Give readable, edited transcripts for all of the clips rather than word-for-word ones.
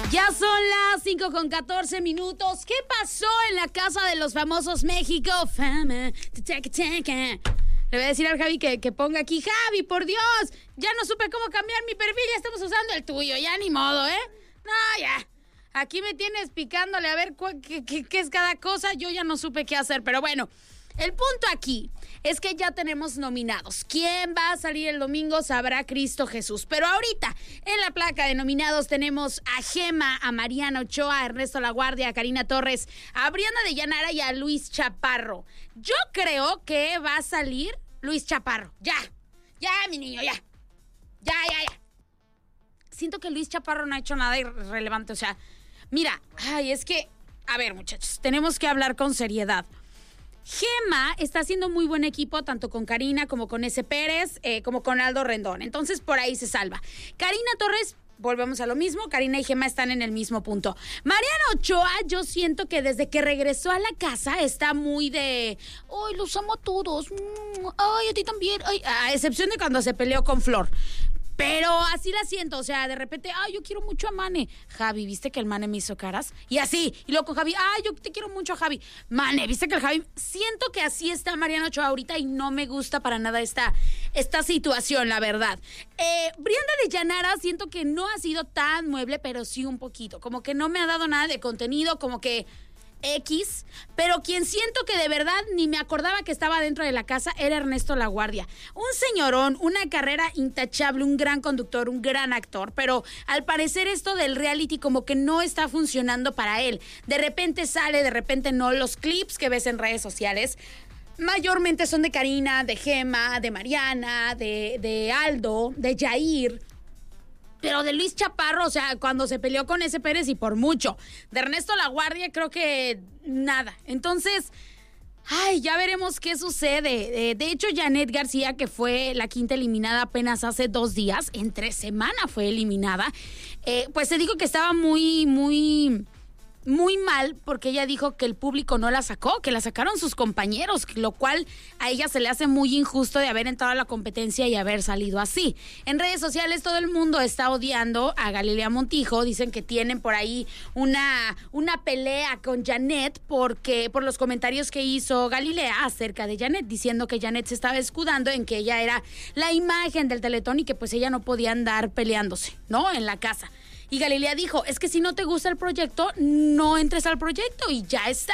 Ya son las 5:14. ¿Qué pasó en la Casa de los Famosos México? Fama. Le voy a decir al Javi que ponga aquí. Javi, por Dios, ya no supe cómo cambiar mi perfil, ya estamos usando el tuyo, ya ni modo, ¿eh? No, ya. Aquí me tienes picándole a ver qué es cada cosa, yo ya no supe qué hacer, pero bueno. El punto aquí es que ya tenemos nominados. ¿Quién va a salir el domingo? Sabrá Cristo Jesús. Pero ahorita, en la placa de nominados tenemos a Gema, a Mariana Ochoa, a Ernesto Laguardia, a Karina Torres, a Brianda de Llanara y a Luis Chaparro. Yo creo que va a salir Luis Chaparro. Ya, mi niño, ya. Siento que Luis Chaparro no ha hecho nada irrelevante. O sea, mira, es que, a ver, muchachos, tenemos que hablar con seriedad. Gema está haciendo muy buen equipo, tanto con Karina como con S. Pérez, como con Aldo Rendón. Entonces, por ahí se salva. Karina Torres, volvemos a lo mismo. Karina y Gema están en el mismo punto. Mariana Ochoa, yo siento que desde que regresó a la casa está muy de... ¡Ay, los amo a todos! ¡Ay, a ti también! Ay, a excepción de cuando se peleó con Flor. Pero así la siento, o sea, de repente, yo quiero mucho a Mane. Javi, ¿viste que el Mane me hizo caras? Y así, y luego con Javi, yo te quiero mucho a Javi. Mane, ¿viste que el Javi? Siento que así está Mariana Ochoa ahorita y no me gusta para nada esta situación, la verdad. Brianda de Llanara, siento que no ha sido tan mueble, pero sí un poquito. Como que no me ha dado nada de contenido, como que... X, pero quien siento que de verdad ni me acordaba que estaba dentro de la casa era Ernesto Laguardia. Un señorón, una carrera intachable, un gran conductor, un gran actor, pero al parecer esto del reality como que no está funcionando para él. De repente sale, de repente no. Los clips que ves en redes sociales mayormente son de Karina, de Gema, de Mariana, de Aldo, de Jair. Pero de Luis Chaparro, o sea, cuando se peleó con S. Pérez y por mucho. De Ernesto Laguardia creo que nada. Entonces, ya veremos qué sucede. De hecho, Janet García, que fue la quinta eliminada apenas hace 2 días, entre semana fue eliminada, pues se dijo que estaba muy mal porque ella dijo que el público no la sacó, que la sacaron sus compañeros, lo cual a ella se le hace muy injusto de haber entrado a la competencia y haber salido así. En redes sociales todo el mundo está odiando a Galilea Montijo, dicen que tienen por ahí una pelea con Janet por los comentarios que hizo Galilea acerca de Janet, diciendo que Janet se estaba escudando en que ella era la imagen del Teletón y que pues ella no podía andar peleándose, ¿no? En la casa. Y Galilea dijo, es que si no te gusta el proyecto, no entres al proyecto y ya está.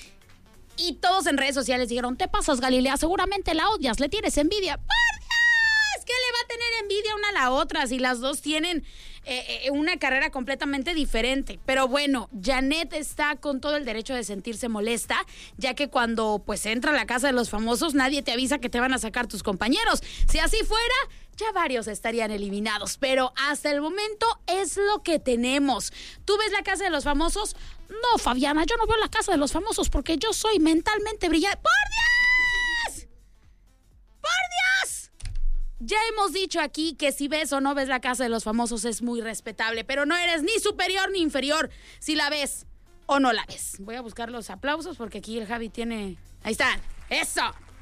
Y todos en redes sociales dijeron, te pasas, Galilea, seguramente la odias, le tienes envidia. ¡Por Dios! ¿Qué le va a tener envidia una a la otra si las dos tienen una carrera completamente diferente? Pero bueno, Janet está con todo el derecho de sentirse molesta, ya que cuando pues entra a la Casa de los Famosos, nadie te avisa que te van a sacar tus compañeros. Si así fuera... ya varios estarían eliminados, pero hasta el momento es lo que tenemos. ¿Tú ves la Casa de los Famosos? No, Fabiana, yo no veo la Casa de los Famosos porque yo soy mentalmente brillante. ¡Por Dios! ¡Por Dios! Ya hemos dicho aquí que si ves o no ves la Casa de los Famosos es muy respetable, pero no eres ni superior ni inferior si la ves o no la ves. Voy a buscar los aplausos porque aquí el Javi tiene... Ahí están. ¡Eso!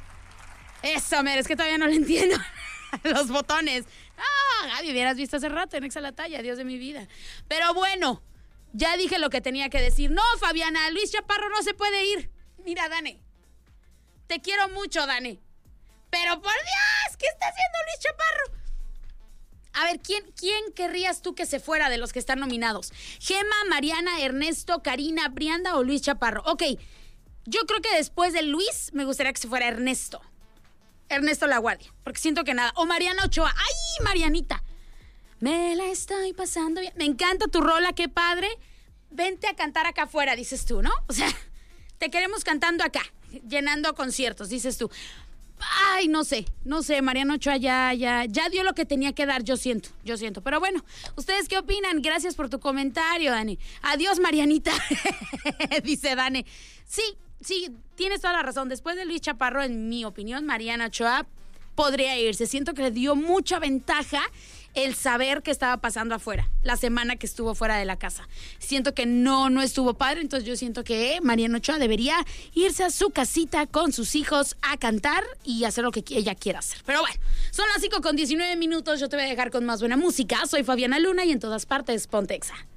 Mira, es que todavía no lo entiendo. Los botones. Gaby, hubieras visto hace rato en Exa la Talla, Dios de mi vida. Pero bueno, ya dije lo que tenía que decir. No, Fabiana, Luis Chaparro no se puede ir. Mira, Dane, te quiero mucho, Dane. Pero por Dios, ¿qué está haciendo Luis Chaparro? A ver, ¿quién querrías tú que se fuera de los que están nominados? Gema, Mariana, Ernesto, Karina, Brianda o Luis Chaparro. Ok, yo creo que después de Luis me gustaría que se fuera Ernesto Laguardia, porque siento que nada. O Mariana Ochoa. ¡Ay, Marianita! Me la estoy pasando bien. Me encanta tu rola, qué padre. Vente a cantar acá afuera, dices tú, ¿no? O sea, te queremos cantando acá, llenando conciertos, dices tú. Ay, no sé, Mariana Ochoa ya dio lo que tenía que dar, yo siento. Pero bueno, ¿ustedes qué opinan? Gracias por tu comentario, Dani. Adiós, Marianita, dice Dani. Sí, tienes toda la razón. Después de Luis Chaparro, en mi opinión, Mariana Ochoa podría irse. Siento que le dio mucha ventaja el saber qué estaba pasando afuera, la semana que estuvo fuera de la casa. Siento que no estuvo padre, entonces yo siento que Mariana Ochoa debería irse a su casita con sus hijos a cantar y hacer lo que ella quiera hacer. Pero bueno, son las 5:19, yo te voy a dejar con más buena música. Soy Fabiana Luna y en todas partes, ponte Exa.